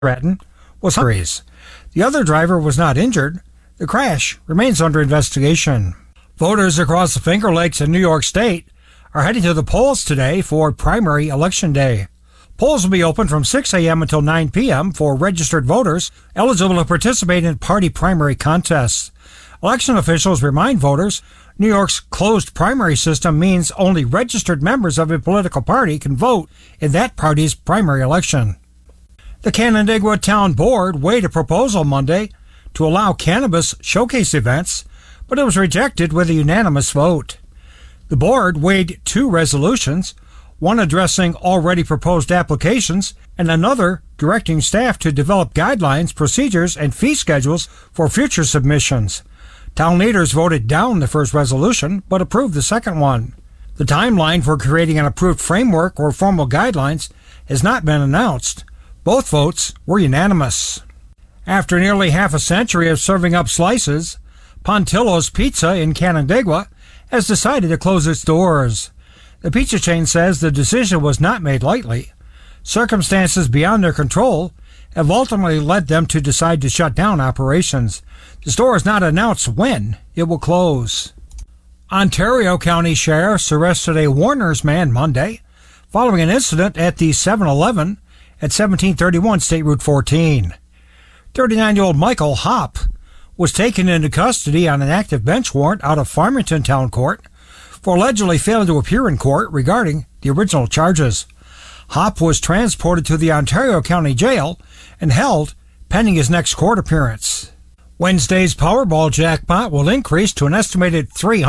threatened was injuries. The other driver was not injured. The crash remains under investigation. Voters across the Finger Lakes in New York State are heading to the polls today for primary election day. Polls will be open from 6 a.m. until 9 p.m. for registered voters eligible to participate in party primary contests. Election officials remind voters New York's closed primary system means only registered members of a political party can vote in that party's primary election. The Canandaigua Town Board weighed a proposal Monday to allow cannabis showcase events, but it was rejected with a unanimous vote. The board weighed two resolutions, one addressing already proposed applications and another directing staff to develop guidelines, procedures, and fee schedules for future submissions. Town leaders voted down the first resolution, but approved the second one. The timeline for creating an approved framework or formal guidelines has not been announced. Both votes were unanimous. After nearly half a century of serving up slices, Pontillo's Pizza in Canandaigua has decided to close its doors. The pizza chain says the decision was not made lightly. Circumstances beyond their control have ultimately led them to decide to shut down operations. The store has not announced when it will close. Ontario County sheriffs arrested a Warner's man Monday following an incident at the 7-Eleven at 1731 State Route 14. 39-year-old Michael Hopp was taken into custody on an active bench warrant out of Farmington Town Court for allegedly failing to appear in court regarding the original charges. Hopp was transported to the Ontario County Jail and held pending his next court appearance. Wednesday's Powerball jackpot will increase to an estimated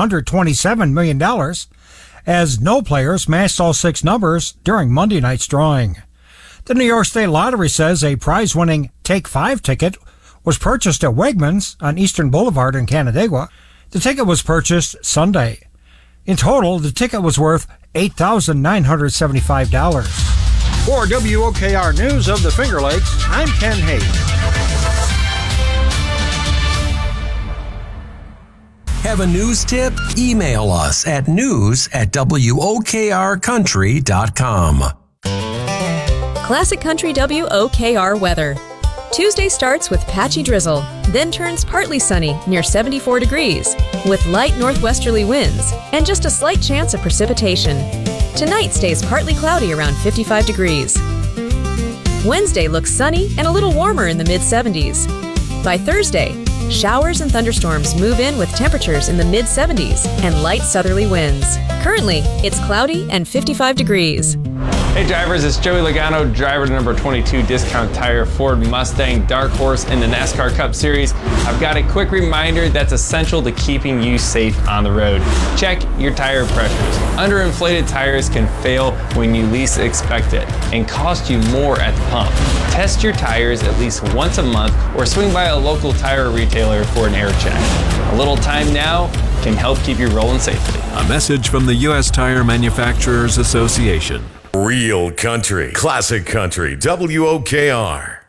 $327 million as no players matched all six numbers during Monday night's drawing. The New York State Lottery says a prize-winning Take 5 ticket was purchased at Wegmans on Eastern Boulevard in Canandaigua. The ticket was purchased Sunday. In total, the ticket was worth $8,975. For WOKR News of the Finger Lakes, I'm Ken Hayes. Have a news tip? Email us at news@wokrcountry.com. Classic Country WOKR weather. Tuesday starts with patchy drizzle, then turns partly sunny near 74 degrees, with light northwesterly winds and just a slight chance of precipitation. Tonight stays partly cloudy around 55 degrees. Wednesday looks sunny and a little warmer in the mid-70s. By Thursday, showers and thunderstorms move in with temperatures in the mid-70s and light southerly winds. Currently, it's cloudy and 55 degrees. Hey drivers, it's Joey Logano, driver to number 22 Discount Tire Ford Mustang Dark Horse in the NASCAR Cup Series. I've got a quick reminder that's essential to keeping you safe on the road. Check your tire pressures. Underinflated tires can fail when you least expect it and cost you more at the pump. Test your tires at least once a month or swing by a local tire retailer for an air check. A little time now can help keep you rolling safely. A message from the U.S. Tire Manufacturers Association. Real country, classic country, WOKR.